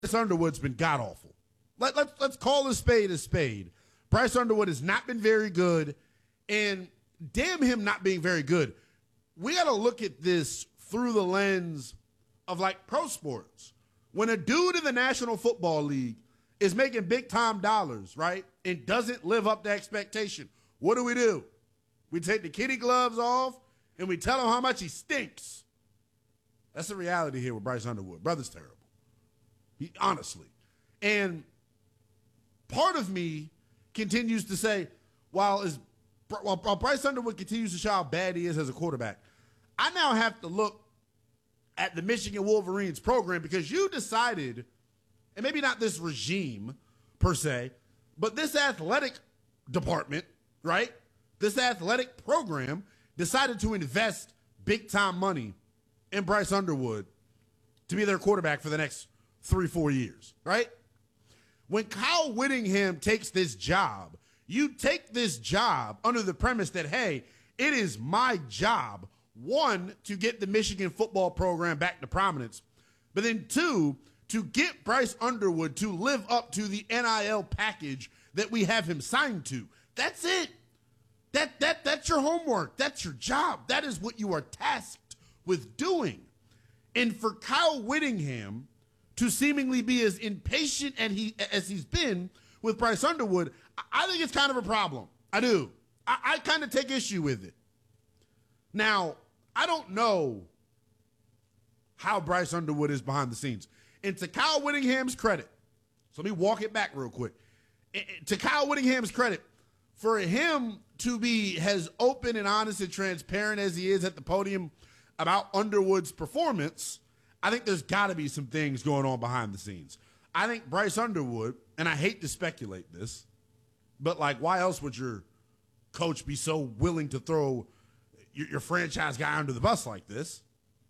Bryce Underwood's been god-awful. Let's call a spade a spade. Bryce Underwood has not been very good, and damn him not being very good. We got to look at this through the lens of, like, pro sports. When a dude in the National Football League is making big-time dollars, right, and doesn't live up to expectation, what do? We take the kitty gloves off, and we tell him how much he stinks. That's the reality here with Bryce Underwood. Brother's terrible. Honestly. And part of me continues to say, while Bryce Underwood continues to show how bad he is as a quarterback, I now have to look at the Michigan Wolverines program, because you decided, and maybe not this regime per se, but this athletic department, right? This athletic program decided to invest big-time money in Bryce Underwood to be their quarterback for the next 3-4 years, right? When Kyle Whittingham takes this job, you take this job under the premise that, hey, it is my job, one, to get the Michigan football program back to prominence, but then two, to get Bryce Underwood to live up to the NIL package that we have him signed to. That's it. That's your homework. That's your job. That is what you are tasked with doing. And for Kyle Whittingham to seemingly be as impatient as he's been with Bryce Underwood, I think it's kind of a problem. I do. I kind of take issue with it. Now, I don't know how Bryce Underwood is behind the scenes. And to Kyle Whittingham's credit, so let me walk it back real quick. To Kyle Whittingham's credit, for him to be as open and honest and transparent as he is at the podium about Underwood's performance, I think there's got to be some things going on behind the scenes. I think Bryce Underwood, and I hate to speculate this, but, like, why else would your coach be so willing to throw your franchise guy under the bus like this?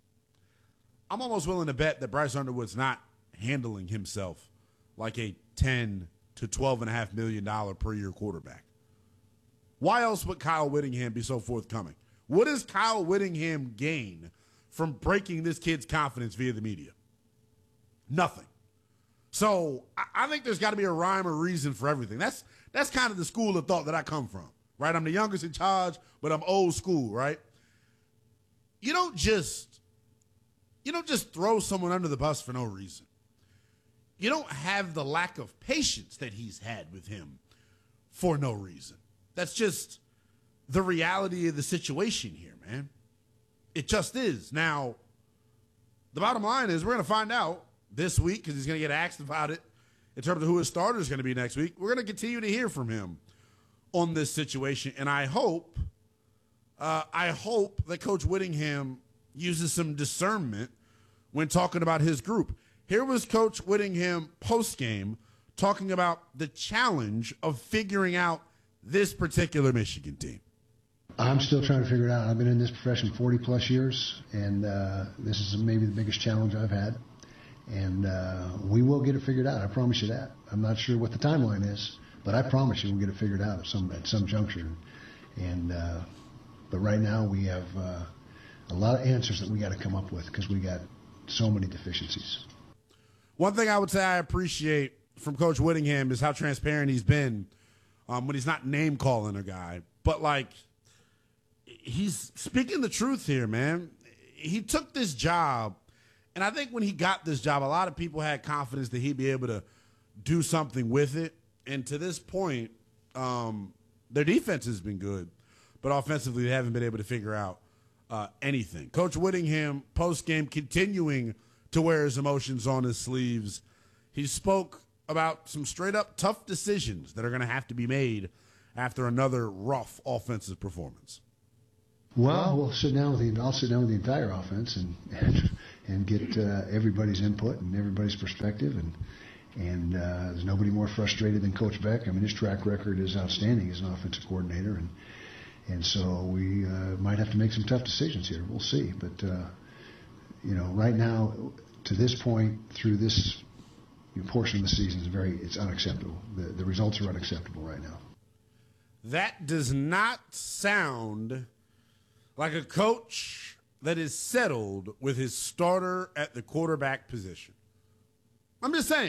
I'm almost willing to bet that Bryce Underwood's not handling himself like a $10 to $12.5 million per year quarterback. Why else would Kyle Whittingham be so forthcoming? What does Kyle Whittingham gain from breaking this kid's confidence via the media? Nothing. So I think there's got to be a rhyme or reason for everything. That's kind of the school of thought that I come from, right? I'm the youngest in charge, but I'm old school, right? You don't just throw someone under the bus for no reason. You don't have the lack of patience that he's had with him for no reason. That's just the reality of the situation here, man. It just is. Now, the bottom line is we're going to find out this week, because he's going to get asked about it in terms of who his starter is going to be next week. We're going to continue to hear from him on this situation, and I hope that Coach Whittingham uses some discernment when talking about his group. Here was Coach Whittingham post-game talking about the challenge of figuring out this particular Michigan team. I'm still trying to figure it out. I've been in this profession 40-plus years, and this is maybe the biggest challenge I've had. And we will get it figured out. I promise you that. I'm not sure what the timeline is, but I promise you we'll get it figured out at some juncture. And but right now we have a lot of answers that we got to come up with because we got so many deficiencies. One thing I would say I appreciate from Coach Whittingham is how transparent he's been when he's not name-calling a guy. But, like, he's speaking the truth here, man. He took this job, and I think when he got this job, a lot of people had confidence that he'd be able to do something with it. And to this point, their defense has been good, but offensively they haven't been able to figure out anything. Coach Whittingham, post-game, continuing to wear his emotions on his sleeves. He spoke about some straight-up tough decisions that are going to have to be made after another rough offensive performance. Well, I'll sit down with the entire offense and get everybody's input and everybody's perspective. And there's nobody more frustrated than Coach Beck. I mean, his track record is outstanding as an offensive coordinator, and so we might have to make some tough decisions here. We'll see. But right now, to this point, through this portion of the season, it's unacceptable. The results are unacceptable right now. That does not sound like a coach that is settled with his starter at the quarterback position. I'm just saying.